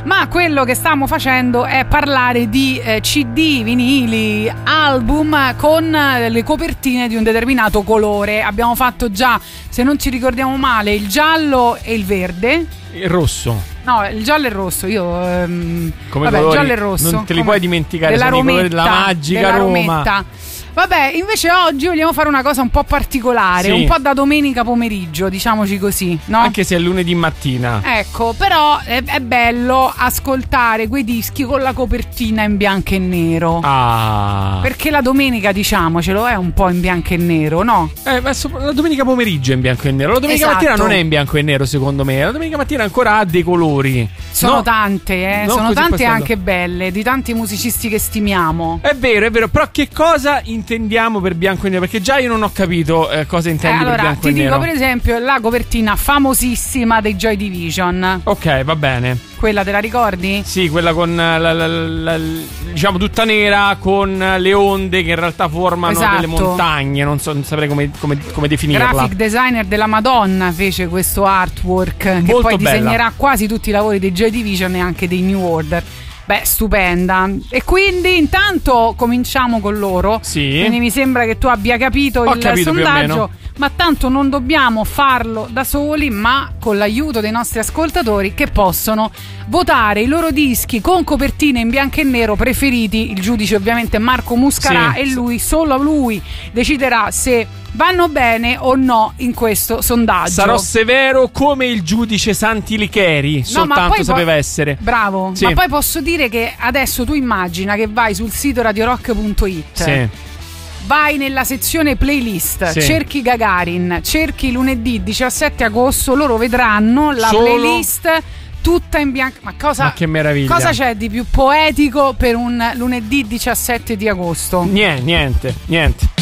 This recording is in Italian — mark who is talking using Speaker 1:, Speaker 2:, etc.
Speaker 1: Ma quello che stiamo facendo è parlare di CD, vinili, album con le copertine di un determinato colore. Abbiamo fatto già, se non ci ricordiamo male, il giallo e il verde.
Speaker 2: Il rosso.
Speaker 1: No, il giallo e il rosso. Io
Speaker 2: come
Speaker 1: vabbè, il
Speaker 2: colori,
Speaker 1: giallo e il rosso.
Speaker 2: non te li puoi dimenticare,
Speaker 1: della
Speaker 2: sono
Speaker 1: Rometta,
Speaker 2: i colori della magica
Speaker 1: della
Speaker 2: Roma.
Speaker 1: Rometta. Vabbè, invece oggi vogliamo fare una cosa un po' particolare,
Speaker 2: sì.
Speaker 1: un po' da domenica pomeriggio, diciamoci così, no?
Speaker 2: Anche se è lunedì mattina.
Speaker 1: Ecco, però è bello ascoltare quei dischi con la copertina in bianco e nero.
Speaker 2: Ah.
Speaker 1: Perché la domenica, diciamocelo, è un po' in bianco e nero, no?
Speaker 2: Ma la domenica pomeriggio è in bianco e nero. La domenica mattina non è in bianco e nero, secondo me. La domenica mattina ancora ha dei colori.
Speaker 1: Sono tante, sono tante anche belle, di tanti musicisti che stimiamo.
Speaker 2: È vero, però che cosa intendiamo per bianco e nero? Perché già io non ho capito cosa intendi per bianco e nero.
Speaker 1: Ti dico per esempio la copertina famosissima dei Joy Division.
Speaker 2: Ok, va bene.
Speaker 1: Quella te la ricordi?
Speaker 2: Sì, quella con diciamo tutta nera, con le onde che in realtà formano delle montagne. Non saprei come definirla.
Speaker 1: Graphic designer della Madonna fece questo artwork che
Speaker 2: molto
Speaker 1: poi
Speaker 2: bella.
Speaker 1: disegnerà quasi tutti i lavori dei Joy Division e anche dei New Order. Beh, stupenda. E quindi intanto cominciamo con loro.
Speaker 2: Sì.
Speaker 1: Quindi mi sembra che tu abbia capito il sondaggio. Ma tanto non dobbiamo farlo da soli, ma con l'aiuto dei nostri ascoltatori che possono votare i loro dischi con copertine in bianco e nero preferiti. Il giudice ovviamente è Marco Muscarà, sì. E lui, solo lui, deciderà se vanno bene o no in questo sondaggio.
Speaker 2: Sarò severo come il giudice Santi Licheri, soltanto sapeva essere.
Speaker 1: Bravo, sì. Ma poi posso dire che adesso tu immagina che vai sul sito radiorock.it,
Speaker 2: sì.
Speaker 1: Vai nella sezione playlist, sì. Cerchi Gagarin, cerchi lunedì 17 agosto, loro vedranno la playlist tutta in bianco. Ma
Speaker 2: che meraviglia.
Speaker 1: Cosa c'è di più poetico per un lunedì 17 di agosto?
Speaker 2: Niente.